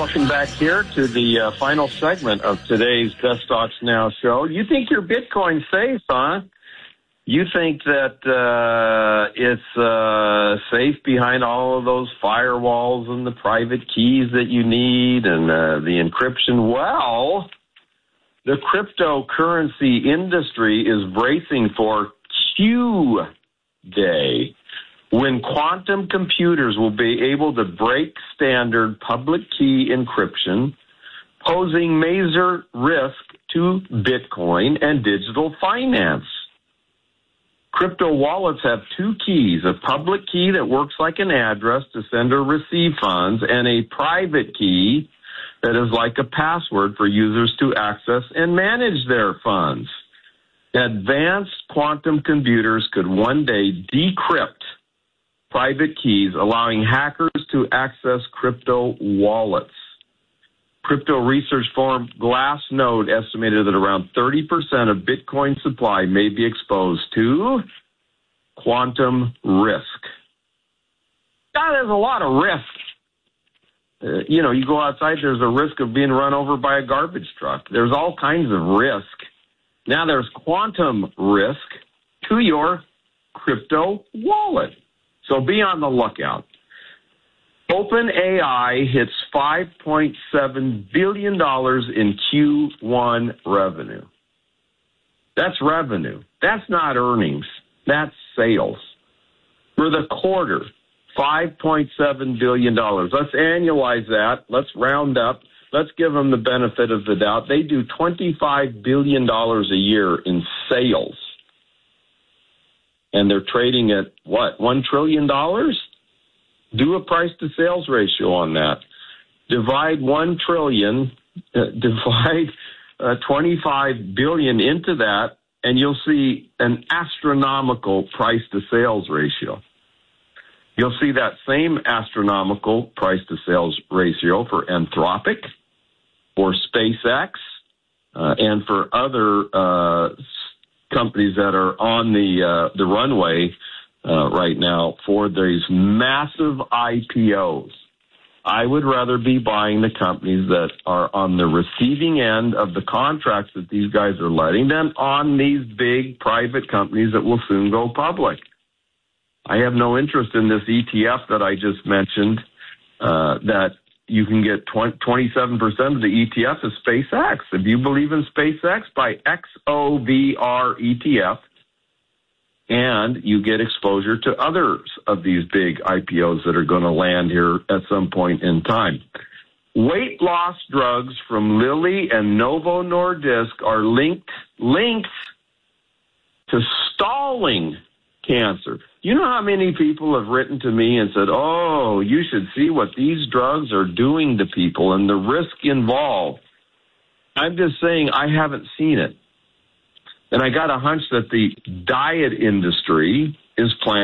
welcome back here to the final segment of today's Best Stocks Now show. You think your Bitcoin's safe, huh? You think that it's safe behind all of those firewalls and the private keys that you need and the encryption? Well, the cryptocurrency industry is bracing for Q-Day, when quantum computers will be able to break standard public key encryption, posing major risk to Bitcoin and digital finance. Crypto wallets have two keys, a public key that works like an address to send or receive funds, and a private key that is like a password for users to access and manage their funds. Advanced quantum computers could one day decrypt private keys, allowing hackers to access crypto wallets. Crypto research firm Glassnode estimated that around 30% of Bitcoin supply may be exposed to quantum risk. Now, there's a lot of risk. You go outside, there's a risk of being run over by a garbage truck. There's all kinds of risk. Now there's quantum risk to your crypto wallet. So be on the lookout. OpenAI hits $5.7 billion in Q1 revenue. That's revenue. That's not earnings. That's sales. For the quarter, $5.7 billion. Let's annualize that. Let's round up. Let's give them the benefit of the doubt. They do $25 billion a year in sales. And they're trading at, what, $1 trillion? Do a price-to-sales ratio on that. Divide 1 trillion, divide 25 billion into that, and you'll see an astronomical price-to-sales ratio. You'll see that same astronomical price-to-sales ratio for Anthropic, for SpaceX, and for other companies that are on the runway right now for these massive IPOs. I would rather be buying the companies that are on the receiving end of the contracts that these guys are letting than on these big private companies that will soon go public. I have no interest in this ETF that I just mentioned, that you can get 27% of the ETF is SpaceX. If you believe in SpaceX, buy XOVR ETF, and you get exposure to others of these big IPOs that are going to land here at some point in time. Weight loss drugs from Lilly and Novo Nordisk are linked to stalling cancer. You know how many people have written to me and said, oh, you should see what these drugs are doing to people and the risk involved. I'm just saying I haven't seen it. And I got a hunch that the diet industry is planning